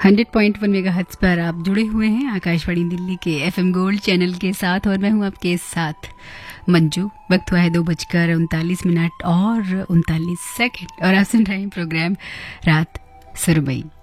100.1 megahertz पर आप जुड़े हुए हैं आकाशवाणी दिल्ली के FM गोल्ड चैनल के साथ और मैं हूं आपके साथ मंजू। वक्त हुआ है 2:39 और 39 सेकंड और आप सुन रहे हैं प्रोग्राम रात सुरमई।